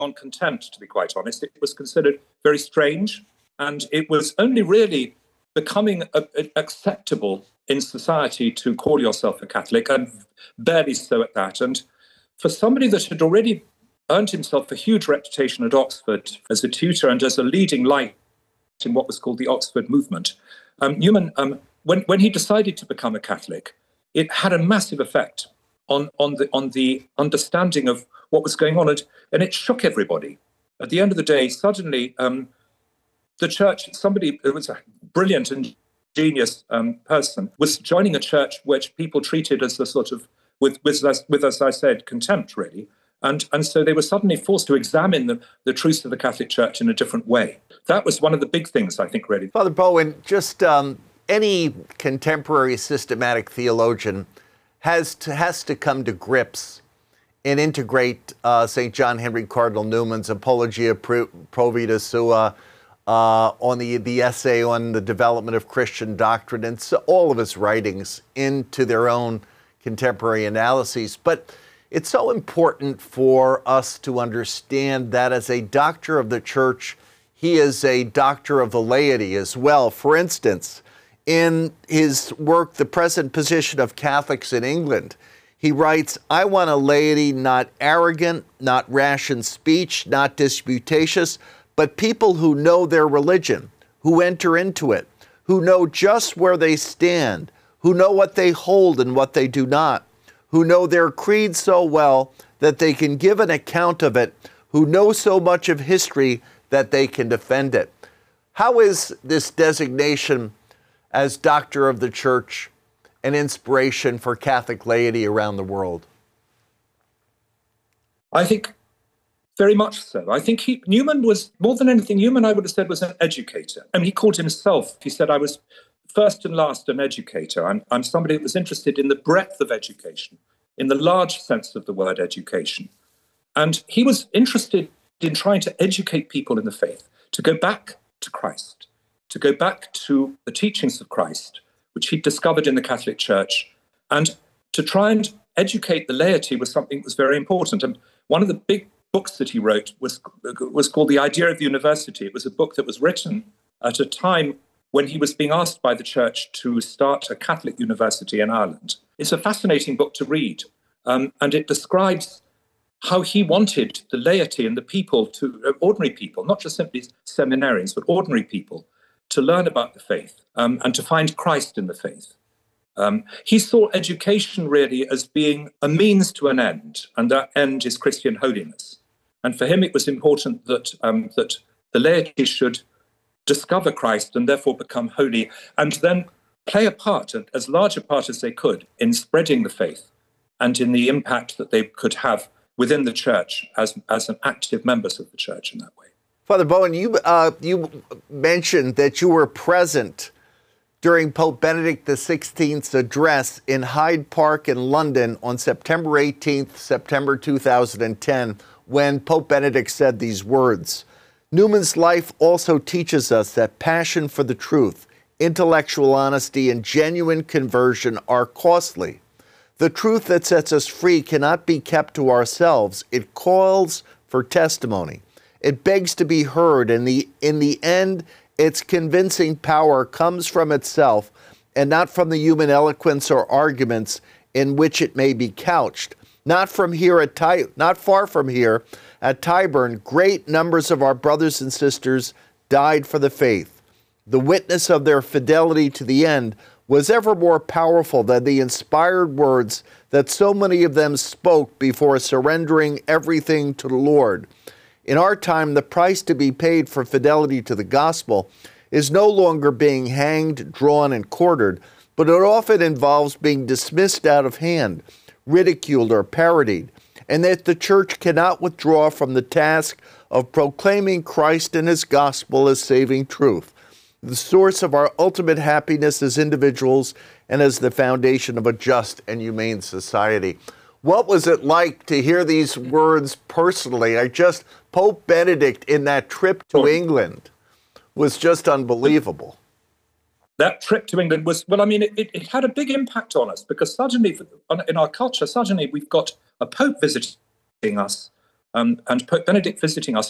on contempt, to be quite honest. It was considered very strange, and it was only really becoming acceptable in society to call yourself a Catholic, and barely so at that. And for somebody that had already earned himself a huge reputation at Oxford as a tutor and as a leading light in what was called the Oxford movement, Newman, when he decided to become a Catholic, it had a massive effect on the understanding of what was going on, and it shook everybody. At the end of the day, suddenly the church, somebody who was a brilliant and genius person, was joining a church which people treated as a sort of, with as I said, contempt, really. And so they were suddenly forced to examine the truths of the Catholic Church in a different way. That was one of the big things, I think, really. Father Bowen, just any contemporary systematic theologian has to come to grips and integrate St. John Henry Cardinal Newman's Apologia Pro Vita Sua, on the essay on the development of Christian doctrine, and so all of his writings into their own contemporary analyses. But it's so important for us to understand that as a doctor of the church, he is a doctor of the laity as well. For instance, in his work, The Present Position of Catholics in England, he writes, "I want a laity not arrogant, not rash in speech, not disputatious, but people who know their religion, who enter into it, who know just where they stand, who know what they hold and what they do not, who know their creed so well that they can give an account of it, who know so much of history that they can defend it." How is this designation as doctor of the church an inspiration for Catholic laity around the world? I think very much so. I think Newman was, more than anything, Newman, I would have said, was an educator. I mean, he called himself, he said, "I was first and last an educator. I'm somebody that was interested in the breadth of education, in the large sense of the word education." And he was interested in trying to educate people in the faith, to go back to Christ, to go back to the teachings of Christ, which he discovered in the Catholic Church, and to try and educate the laity was something that was very important. And one of the big books that he wrote was called The Idea of University. It was a book that was written at a time when he was being asked by the church to start a Catholic university in Ireland. It's a fascinating book to read, and it describes how he wanted the laity and the people, ordinary people, not just simply seminarians, but ordinary people, to learn about the faith and to find Christ in the faith. He saw education really as being a means to an end, and that end is Christian holiness. And for him, it was important that the laity should discover Christ and therefore become holy, and then play a part, as large a part as they could, in spreading the faith and in the impact that they could have within the church as an active members of the church in that way. Father Bowen, you mentioned that you were present during Pope Benedict XVI's address in Hyde Park in London on September 18th, September 2010, when Pope Benedict said these words: "Newman's life also teaches us that passion for the truth, intellectual honesty, and genuine conversion are costly. The truth that sets us free cannot be kept to ourselves. It calls for testimony. It begs to be heard, and in the end, its convincing power comes from itself and not from the human eloquence or arguments in which it may be couched. Not far from here, at Tyburn, great numbers of our brothers and sisters died for the faith. The witness of their fidelity to the end was ever more powerful than the inspired words that so many of them spoke before surrendering everything to the Lord. In our time, the price to be paid for fidelity to the gospel is no longer being hanged, drawn, and quartered, but it often involves being dismissed out of hand, ridiculed, or parodied, and that the church cannot withdraw from the task of proclaiming Christ and his gospel as saving truth, the source of our ultimate happiness as individuals and as the foundation of a just and humane society." What was it like to hear these words personally? Pope Benedict in that trip to England was just unbelievable. That trip to England was, it had a big impact on us, because suddenly, in our culture, suddenly we've got a pope visiting us And Pope Benedict visiting us